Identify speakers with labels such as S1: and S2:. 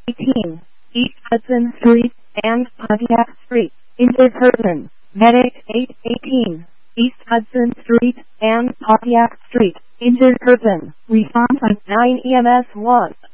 S1: 18, East Hudson Street and Pontiac Street. Injured person. Medic 818, East Hudson Street and Pontiac Street. Injured person. Response at 9 EMS 1.